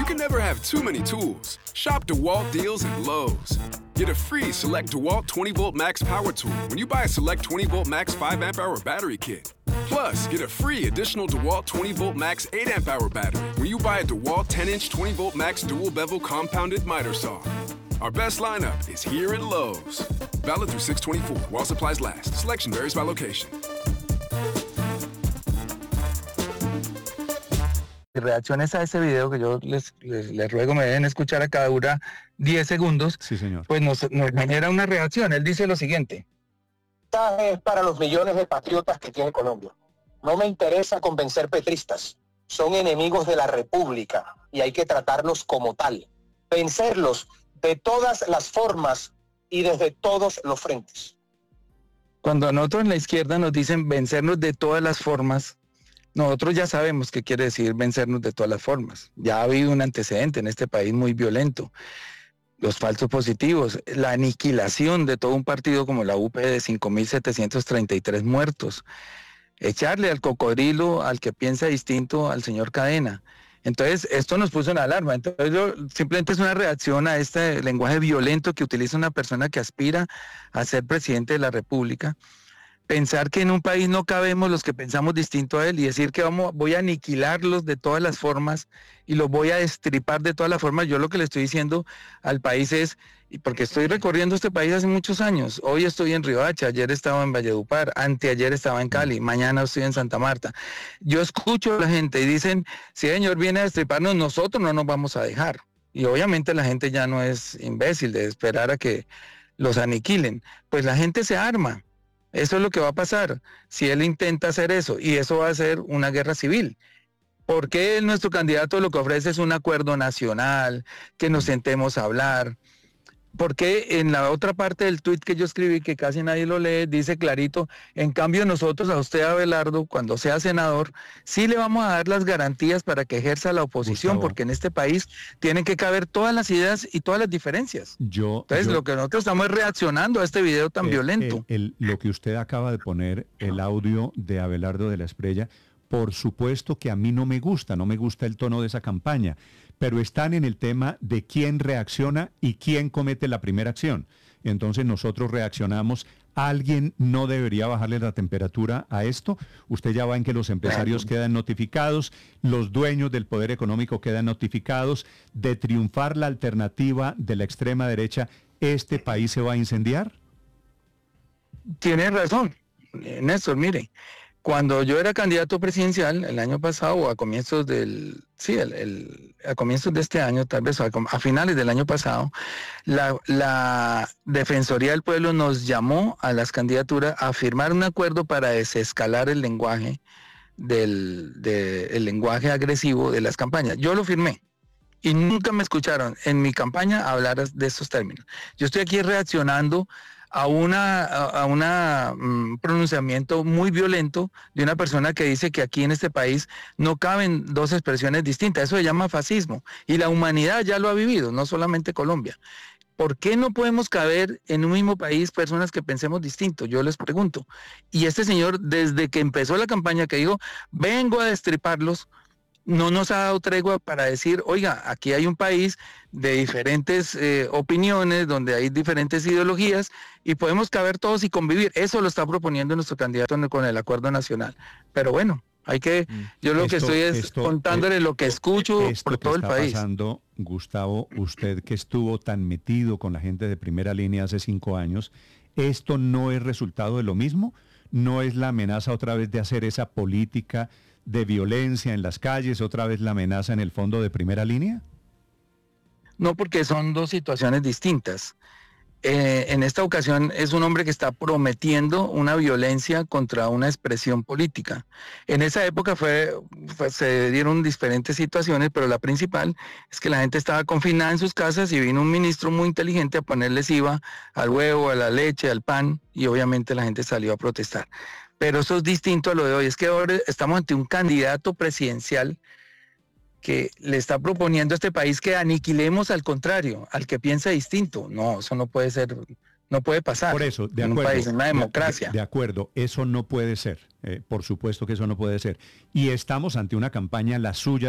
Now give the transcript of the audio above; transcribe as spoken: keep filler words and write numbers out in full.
can never have too many tools. Shop DeWalt deals at Lowe's. Get a free Select DeWalt twenty volt Max Power Tool when you buy a Select twenty volt Max five amp hour battery kit. Plus, get a free additional DeWalt twenty volt Max eight amp hour battery when you buy a DeWalt ten inch twenty volt Max dual bevel compounded miter saw. Our best lineup is here at Lowe's. Valid through six twenty-four while supplies last. Selection varies by location. Reacciones a ese video que yo les, les, les ruego me deben escuchar acá, dura diez segundos. Sí, señor. Pues nos, nos genera una reacción. Él dice lo siguiente. Es para los millones de patriotas que tiene Colombia. No me interesa convencer petristas. Son enemigos de la República y hay que tratarlos como tal. Vencerlos de todas las formas y desde todos los frentes. Cuando a nosotros en la izquierda nos dicen vencernos de todas las formas, nosotros ya sabemos qué quiere decir vencernos de todas las formas. Ya ha habido un antecedente en este país muy violento. Los falsos positivos, la aniquilación de todo un partido como la U P de cinco mil setecientos treinta y tres muertos. Echarle al cocodrilo, al que piensa distinto, al señor Cadena. Entonces, esto nos puso en alarma. Entonces, yo, simplemente es una reacción a este lenguaje violento que utiliza una persona que aspira a ser presidente de la República. Pensar que en un país no cabemos los que pensamos distinto a él y decir que vamos, voy a aniquilarlos de todas las formas y los voy a destripar de todas las formas. Yo lo que le estoy diciendo al país es, y porque estoy recorriendo este país hace muchos años, hoy estoy en Riohacha, ayer estaba en Valledupar, anteayer estaba en Cali, mañana estoy en Santa Marta. Yo escucho a la gente y dicen, si el señor viene a destriparnos, nosotros no nos vamos a dejar. Y obviamente la gente ya no es imbécil de esperar a que los aniquilen. Pues la gente se arma. Eso es lo que va a pasar si él intenta hacer eso, y eso va a ser una guerra civil. Porque él, nuestro candidato, lo que ofrece es un acuerdo nacional, que nos sentemos a hablar. Porque en la otra parte del tuit que yo escribí, que casi nadie lo lee, dice clarito, en cambio nosotros a usted, Abelardo, cuando sea senador, sí le vamos a dar las garantías para que ejerza la oposición, Gustavo, porque en este país tienen que caber todas las ideas y todas las diferencias. Yo, Entonces, yo, lo que nosotros estamos es reaccionando a este video tan eh, violento. El, el, lo que usted acaba de poner, el audio de Abelardo de la Espriella, por supuesto que a mí no me gusta, no me gusta el tono de esa campaña, pero están en el tema de quién reacciona y quién comete la primera acción. Entonces nosotros reaccionamos. ¿Alguien no debería bajarle la temperatura a esto? Usted ya va en que los empresarios quedan notificados, los dueños del poder económico quedan notificados. De triunfar la alternativa de la extrema derecha, ¿este país se va a incendiar? Tiene razón, Néstor, mire. Cuando yo era candidato presidencial el año pasado, o a comienzos del, sí, el, el, a comienzos de este año, tal vez a, a finales del año pasado, la, la Defensoría del Pueblo nos llamó a las candidaturas a firmar un acuerdo para desescalar el lenguaje del de, el lenguaje agresivo de las campañas. Yo lo firmé y nunca me escucharon en mi campaña hablar de estos términos. Yo estoy aquí reaccionando a una a una um, pronunciamiento muy violento de una persona que dice que aquí en este país no caben dos expresiones distintas. Eso se llama fascismo y la humanidad ya lo ha vivido, no solamente Colombia. ¿Por qué no podemos caber en un mismo país personas que pensemos distinto? Yo les pregunto. Y este señor, desde que empezó la campaña, que dijo, vengo a destriparlos, no nos ha dado tregua para decir, oiga, aquí hay un país de diferentes eh, opiniones, donde hay diferentes ideologías, y podemos caber todos y convivir. Eso lo está proponiendo nuestro candidato con el Acuerdo Nacional. Pero bueno, hay que, yo lo esto, que estoy es esto, contándole eh, lo que escucho por todo el país. Pasando, Gustavo, usted que estuvo tan metido con la gente de primera línea hace cinco años, ¿esto no es resultado de lo mismo? ¿No es la amenaza otra vez de hacer esa política de violencia en las calles, otra vez la amenaza en el fondo de primera línea? No, porque son dos situaciones distintas. Eh, en esta ocasión es un hombre que está prometiendo una violencia contra una expresión política. En esa época fue, fue, se dieron diferentes situaciones, pero la principal es que la gente estaba confinada en sus casas y vino un ministro muy inteligente a ponerles I V A al huevo, a la leche, al pan, y obviamente la gente salió a protestar. Pero eso es distinto a lo de hoy. Es que ahora estamos ante un candidato presidencial que le está proponiendo a este país que aniquilemos al contrario, al que piensa distinto. No, eso no puede ser, no puede pasar. Por eso, de en acuerdo. un país, en una democracia. De, de acuerdo, eso no puede ser. Eh, por supuesto que eso no puede ser. Y estamos ante una campaña, la suya,